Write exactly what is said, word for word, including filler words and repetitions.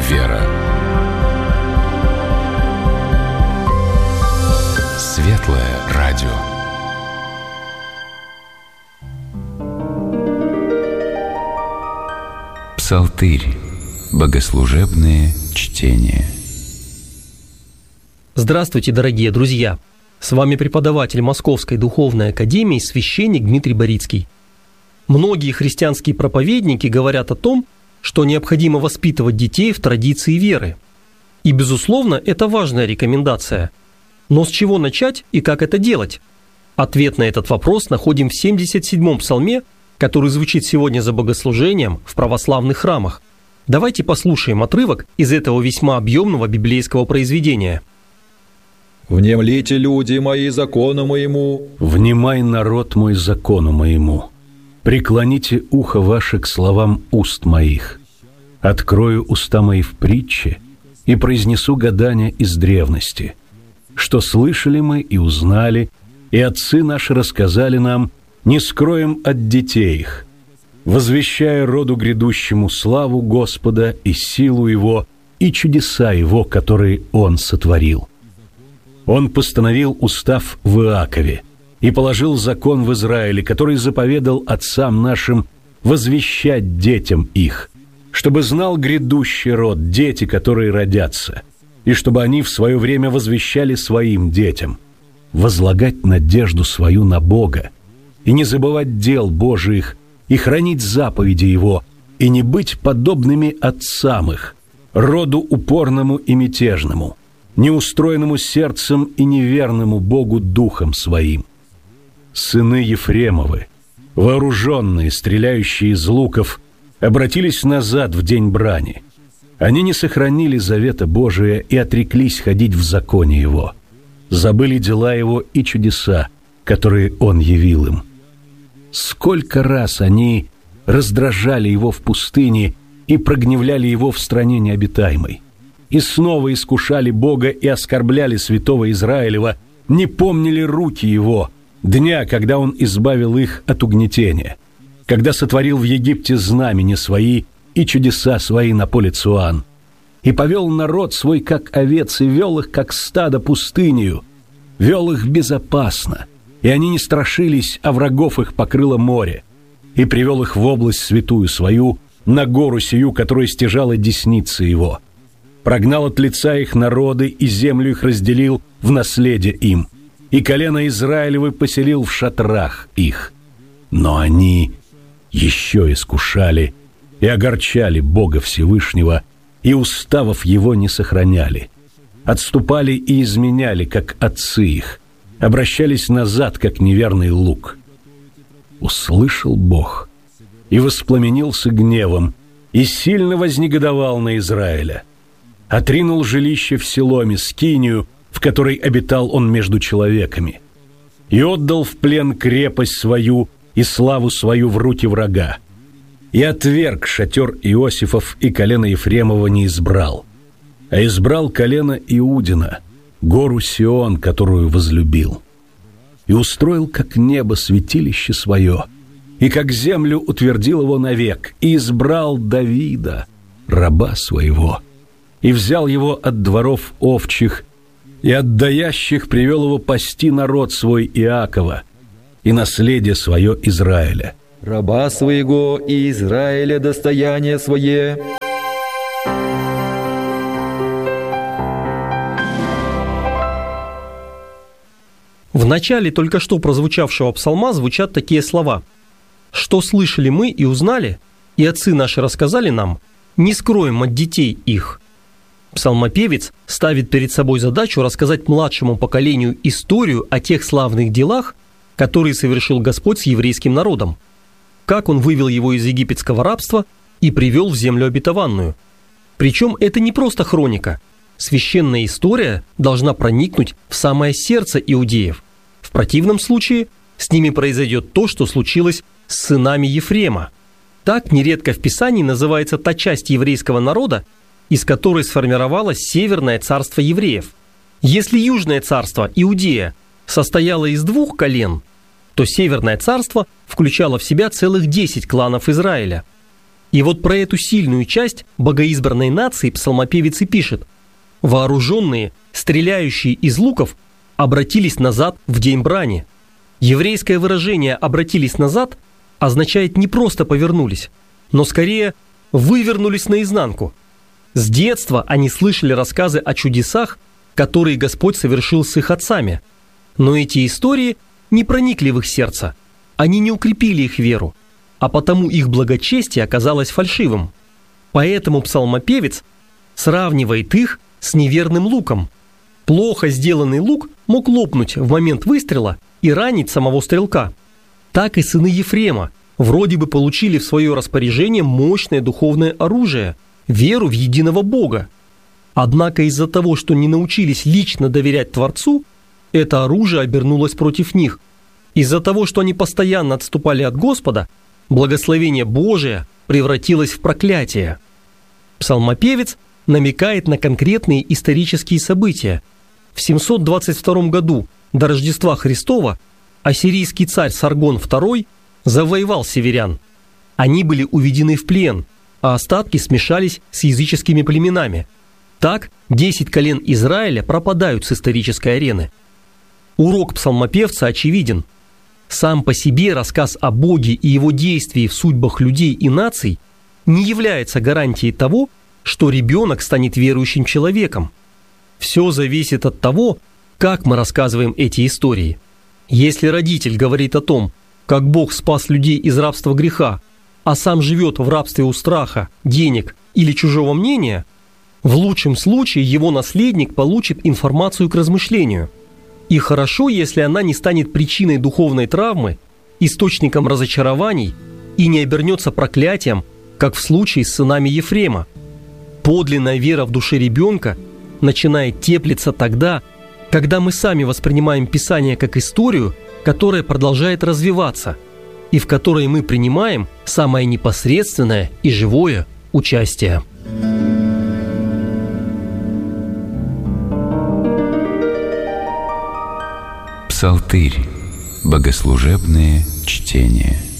вера. Светлое радио. Псалтырь. Богослужебные чтения. Здравствуйте, дорогие друзья! С вами преподаватель Московской духовной академии, священник Дмитрий Борицкий. Многие христианские проповедники говорят о том, что необходимо воспитывать детей в традиции веры. И, безусловно, это важная рекомендация. Но с чего начать и как это делать? Ответ на этот вопрос находим в семьдесят седьмом псалме, который звучит сегодня за богослужением в православных храмах. Давайте послушаем отрывок из этого весьма объемного библейского произведения. «Внемлите, люди мои, закону моему». «Внимай, народ мой, закону моему. Преклоните ухо ваше к словам уст моих. Открою уста мои в притче и произнесу гадания из древности. Что слышали мы и узнали, и отцы наши рассказали нам, не скроем от детей их, возвещая роду грядущему славу Господа и силу Его, и чудеса Его, которые Он сотворил. Он постановил устав в Иакове и положил закон в Израиле, который заповедал отцам нашим возвещать детям их, чтобы знал грядущий род, дети, которые родятся, и чтобы они в свое время возвещали своим детям, возлагать надежду свою на Бога, и не забывать дел Божиих, и хранить заповеди Его, и не быть подобными отцам их, роду упорному и мятежному, неустроенному сердцем и неверному Богу духом своим. Сыны Ефремовы, вооруженные, стреляющие из луков, обратились назад в день брани. Они не сохранили завета Божия и отреклись ходить в законе Его. Забыли дела Его и чудеса, которые Он явил им. Сколько раз они раздражали Его в пустыне и прогневляли Его в стране необитаемой, и снова искушали Бога и оскорбляли святого Израилева, не помнили руки Его, дня, когда Он избавил их от угнетения, когда сотворил в Египте знамения свои и чудеса свои на поле Цуан, и повел народ свой, как овец, и вел их, как стадо, пустынею, вел их безопасно, и они не страшились, а врагов их покрыло море, и привел их в область святую свою, на гору сию, которая стяжала десницы Его, прогнал от лица их народы, и землю их разделил в наследие им, и колено Израилевы поселил в шатрах их. Но они еще искушали и огорчали Бога Всевышнего, и уставов Его не сохраняли, отступали и изменяли, как отцы их, обращались назад, как неверный лук. Услышал Бог и воспламенился гневом, и сильно вознегодовал на Израиля. Отринул жилище в Силоме, скинию, в которой обитал он между человеками, и отдал в плен крепость свою и славу свою в руки врага, и отверг шатер Иосифов, и колено Ефремова не избрал, а избрал колено Иудина, гору Сион, которую возлюбил, и устроил, как небо, святилище свое, и как землю утвердил его навек, и избрал Давида, раба своего, и взял его от дворов овчих, и от даящих привел его пасти народ свой Иакова, и наследие свое Израиля. Раба своего и Израиля достояние свое. В начале только что прозвучавшего псалма звучат такие слова: «Что слышали мы и узнали, и отцы наши рассказали нам, не скроем от детей их». Псалмопевец ставит перед собой задачу рассказать младшему поколению историю о тех славных делах, которые совершил Господь с еврейским народом, как Он вывел его из египетского рабства и привел в землю обетованную. Причем это не просто хроника. Священная история должна проникнуть в самое сердце иудеев. В противном случае с ними произойдет то, что случилось с сынами Ефрема. Так нередко в Писании называется та часть еврейского народа, из которой сформировалось Северное царство евреев. Если Южное царство, Иудея, состояло из двух колен, то Северное царство включало в себя целых десять кланов Израиля. И вот про эту сильную часть богоизбранной нации псалмопевец и пишет: «Вооруженные, стреляющие из луков, обратились назад в день брани». Еврейское выражение «обратились назад» означает не просто повернулись, но скорее вывернулись наизнанку. С детства они слышали рассказы о чудесах, которые Господь совершил с их отцами. Но эти истории не проникли в их сердце, они не укрепили их веру, а потому их благочестие оказалось фальшивым. Поэтому псалмопевец сравнивает их с неверным луком. Плохо сделанный лук мог лопнуть в момент выстрела и ранить самого стрелка. Так и сыны Ефрема вроде бы получили в свое распоряжение мощное духовное оружие – веру в единого Бога. Однако из-за того, что не научились лично доверять Творцу, это оружие обернулось против них. Из-за того, что они постоянно отступали от Господа, благословение Божие превратилось в проклятие. Псалмопевец намекает на конкретные исторические события. В семьсот двадцать втором году до Рождества Христова ассирийский царь Саргон второй завоевал северян. Они были уведены в плен, а остатки смешались с языческими племенами. Так, десять колен Израиля пропадают с исторической арены. Урок псалмопевца очевиден. Сам по себе рассказ о Боге и его действии в судьбах людей и наций не является гарантией того, что ребенок станет верующим человеком. Все зависит от того, как мы рассказываем эти истории. Если родитель говорит о том, как Бог спас людей из рабства греха, а сам живет в рабстве у страха, денег или чужого мнения, в лучшем случае его наследник получит информацию к размышлению. И хорошо, если она не станет причиной духовной травмы, источником разочарований и не обернется проклятием, как в случае с сынами Ефрема. Подлинная вера в душе ребенка начинает теплиться тогда, когда мы сами воспринимаем Писание как историю, которая продолжает развиваться, и в которой мы принимаем самое непосредственное и живое участие. Псалтырь. Богослужебные чтения.